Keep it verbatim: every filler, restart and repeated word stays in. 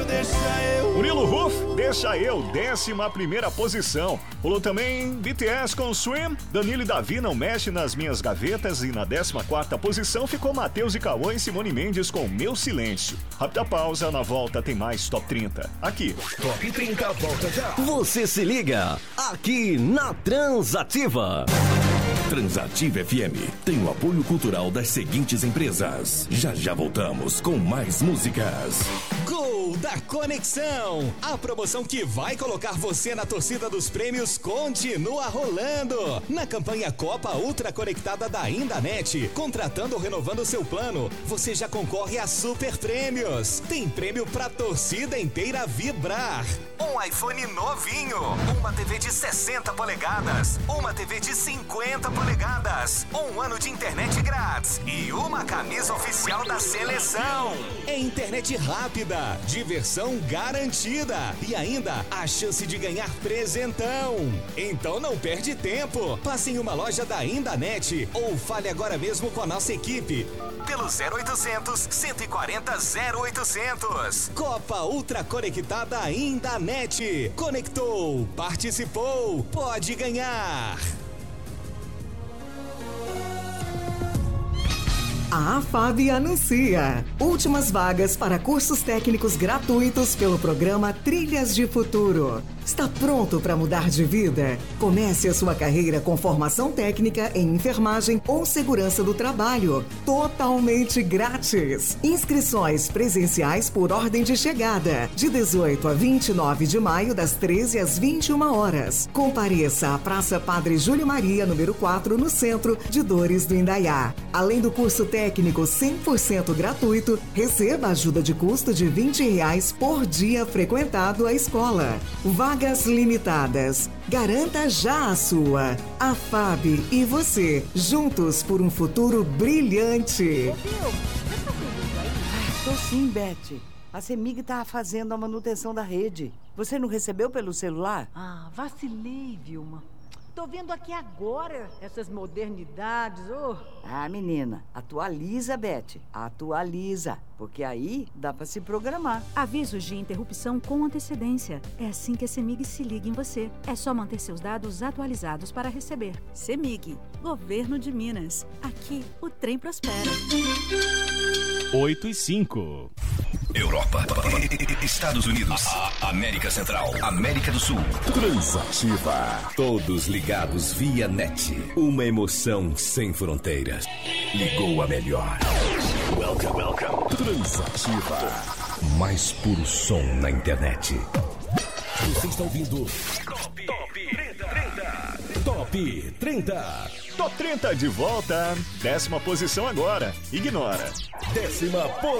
deixa eu. Murilo Huff, deixa eu, décima primeira posição. Pulou também B T S com Swim, Danilo e Davi não mexe nas minhas gavetas. E na décima quarta posição ficou Matheus e Cauã e Simone Mendes com Meu Silêncio. Rápida pausa, na volta tem mais Top trinta. Aqui. Top trinta volta já. Você se liga aqui na Transativa. Transativa F M tem o apoio cultural das seguintes empresas. Já já voltamos com mais músicas. Gol da Conexão. A promoção que vai colocar você na torcida dos prêmios continua rolando. Na campanha Copa Ultra Conectada da Indanet, contratando ou renovando seu plano, você já concorre a super prêmios. Tem prêmio pra torcida inteira vibrar. Um iPhone novinho, uma T V de sessenta polegadas, uma T V de cinquenta polegadas, um ano de internet grátis e uma camisa oficial da seleção. É internet rápida, diversão garantida e ainda a chance de ganhar presentão. Então não perde tempo, passe em uma loja da Indanet ou fale agora mesmo com a nossa equipe pelo zero oitocentos, cento e quarenta, zero oitocentos. Copa Ultra Conectada Indanet. Conectou, participou, pode ganhar. A AFAB anuncia últimas vagas para cursos técnicos gratuitos pelo programa Trilhas de Futuro. Está pronto para mudar de vida? Comece a sua carreira com formação técnica em enfermagem ou segurança do trabalho, totalmente grátis. Inscrições presenciais por ordem de chegada, de dezoito a vinte e nove de maio, das treze às vinte e uma horas. Compareça à Praça Padre Júlio Maria, número quatro, no centro de Dores do Indaiá. Além do curso técnico cem por cento gratuito, receba ajuda de custo de vinte reais por dia frequentado à escola. Vagas limitadas. Garanta já a sua. A AFAB e você, juntos por um futuro brilhante. Ô, Bill, você tá feliz aí? Ah, tô sim, Beth. A CEMIG tá fazendo a manutenção da rede. Você não recebeu pelo celular? Ah, vacilei, Vilma. Tô vendo aqui agora essas modernidades, oh. Ah, menina, atualiza, Beth. Atualiza, porque aí dá pra se programar. Avisos de interrupção com antecedência. É assim que a CEMIG se liga em você. É só manter seus dados atualizados para receber. CEMIG, Governo de Minas. Aqui, o trem prospera. oito e cinco. Europa, Estados Unidos, América Central, América do Sul. Transativa. Todos ligados via net. Uma emoção sem fronteiras. Ligou a melhor. Welcome, welcome. Transativa. Mais puro som na internet. Você está ouvindo Top, Top trinta. Top trinta. Top trinta de volta. Décima posição agora. Ignora. Décima posição.